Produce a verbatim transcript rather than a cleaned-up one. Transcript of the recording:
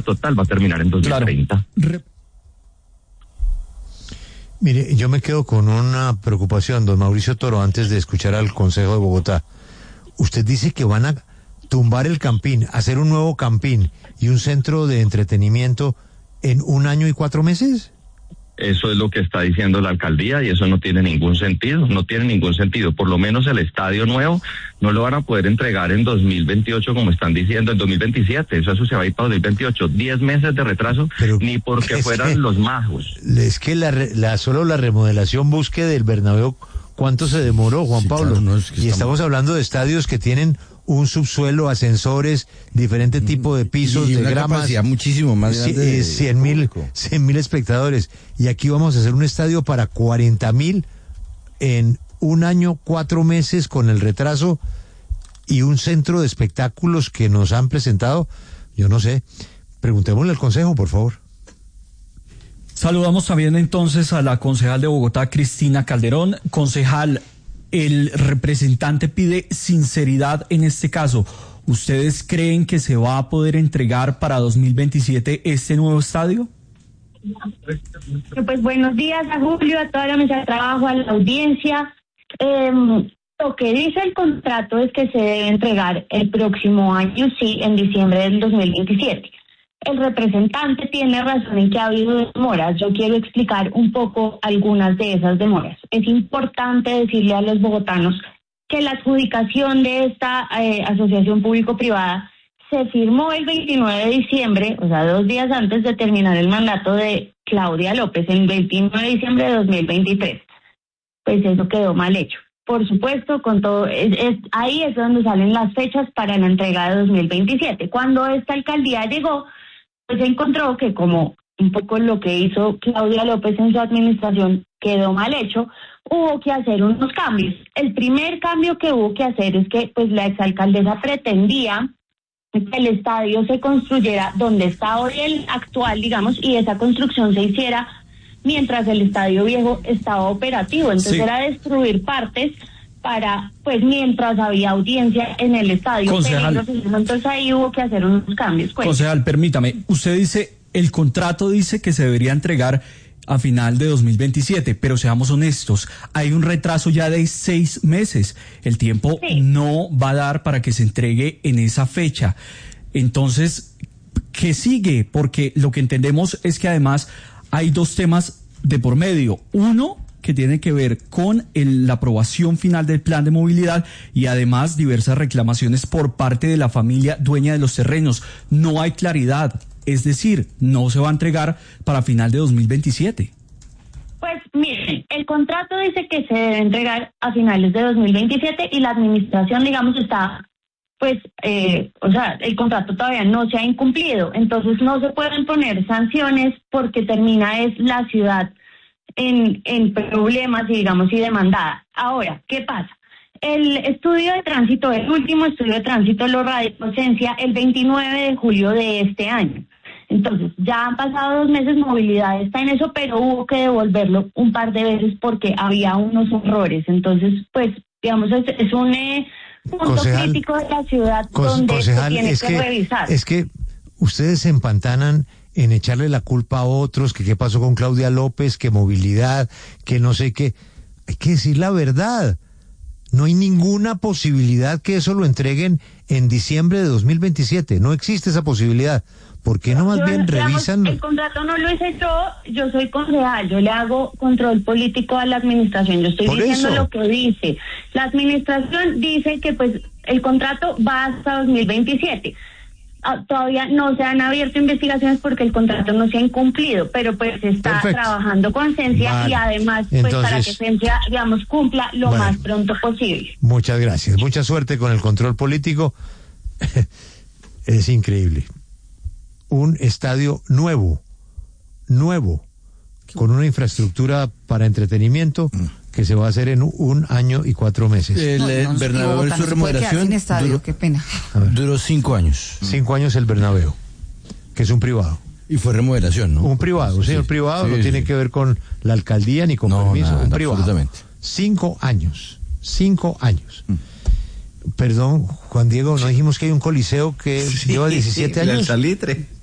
total va a terminar en dos mil treinta. Claro. Mire, yo me quedo con una preocupación, don Mauricio Toro, antes de escuchar al Consejo de Bogotá. Usted dice que van a tumbar el Campín, hacer un nuevo Campín y un centro de entretenimiento en un año y cuatro meses. Eso es lo que está diciendo la alcaldía y eso no tiene ningún sentido, no tiene ningún sentido. Por lo menos el estadio nuevo no lo van a poder entregar en dos mil veintiocho como están diciendo, en dos mil veintisiete. Eso, eso se va a ir para dos mil veintiocho. Diez meses de retraso, pero ni porque fueran que, los magos. Es que la, la solo la remodelación busque del Bernabéu, ¿cuánto se demoró, Juan sí, Pablo? Claro, no, es que y estamos... estamos hablando de estadios que tienen un subsuelo, ascensores, diferente tipo de pisos, y de una gramas, capacidad muchísimo más grande de cien mil, cien mil espectadores. Y aquí vamos a hacer un estadio para cuarenta mil en un año, cuatro meses con el retraso y un centro de espectáculos que nos han presentado. Yo no sé. Preguntémosle al Consejo, por favor. Saludamos también entonces a la concejal de Bogotá, Cristina Calderón. Concejal, el representante pide sinceridad en este caso. ¿Ustedes creen que se va a poder entregar para dos mil veintisiete este nuevo estadio? Pues buenos días a Julio, a toda la mesa de trabajo, a la audiencia. Eh, lo que dice el contrato es que se debe entregar el próximo año, sí, en diciembre del dos mil veintisiete. El representante tiene razón en que ha habido demoras. Yo quiero explicar un poco algunas de esas demoras. Es importante decirle a los bogotanos que la adjudicación de esta eh, asociación público-privada se firmó el veintinueve de diciembre, o sea, dos días antes de terminar el mandato de Claudia López, el veintinueve de diciembre de dos mil veintitrés. Pues eso quedó mal hecho. Por supuesto, con todo, es, es, ahí es donde salen las fechas para la entrega de dos mil veintisiete. Cuando esta alcaldía llegó, pues se encontró que como un poco lo que hizo Claudia López en su administración quedó mal hecho, hubo que hacer unos cambios. El primer cambio que hubo que hacer es que pues la exalcaldesa pretendía que el estadio se construyera donde está hoy el actual, digamos, y esa construcción se hiciera mientras el estadio viejo estaba operativo. Entonces sí. Era destruir partes para, pues, mientras había audiencia en el estadio. Concejal, pero, entonces ahí hubo que hacer unos cambios. Pues. Concejal, permítame, usted dice, el contrato dice que se debería entregar a final de dos mil veintisiete, pero seamos honestos, hay un retraso ya de seis meses. El tiempo sí. no va a dar para que se entregue en esa fecha. Entonces, ¿qué sigue? Porque lo que entendemos es que además hay dos temas de por medio. Uno, que tiene que ver con el, la aprobación final del plan de movilidad y además diversas reclamaciones por parte de la familia dueña de los terrenos. No hay claridad, es decir, no se va a entregar para final de dos mil veintisiete. Pues miren, el contrato dice que se debe entregar a finales de dos mil veintisiete y la administración, digamos, está, pues, eh, o sea, el contrato todavía no se ha incumplido, entonces no se pueden poner sanciones porque termina es la ciudad en, en problemas y digamos y demandada. Ahora, ¿qué pasa? El estudio de tránsito, el último estudio de tránsito lo radicó Cencia el veintinueve de julio de este año. Entonces, ya han pasado dos meses, movilidad está en eso, pero hubo que devolverlo un par de veces porque había unos errores. Entonces, pues, digamos, es, es un eh, punto concejal, crítico de la ciudad con, donde concejal, se tiene es que, que revisar. Es que ustedes se empantanan en echarle la culpa a otros, que qué pasó con Claudia López, que movilidad, que no sé qué. Hay que decir la verdad. No hay ninguna posibilidad que eso lo entreguen en diciembre de dos mil veintisiete. No existe esa posibilidad. ¿Por qué no más yo, bien digamos, revisan? El contrato no lo hice yo, yo soy concejal, yo le hago control político a la administración, yo estoy Por diciendo eso. lo que dice. La administración dice que pues el contrato va hasta dos mil veintisiete. Ah, todavía no se han abierto investigaciones porque el contrato no se ha incumplido, pero pues se está Perfecto. trabajando con Cencia vale. Y además pues Entonces, para que Cencia, digamos, cumpla lo vale. más pronto posible. Muchas gracias, mucha suerte con el control político. Es increíble. Un estadio nuevo, nuevo, con una infraestructura para entretenimiento que se va a hacer en un año y cuatro meses. El no, no, Bernabéu en su remodelación estadio, qué pena. Duró cinco años. Cinco años el Bernabéu, que es un privado. Y fue remodelación, ¿no? Un privado, un señor sí, privado, sí, no sí, tiene sí. que ver con la alcaldía ni con no, permiso, nada, un privado. Absolutamente. Cinco años, cinco años. Mm. Perdón, Juan Diego, ¿no dijimos que hay un coliseo que sí, lleva diecisiete años? El Salitre.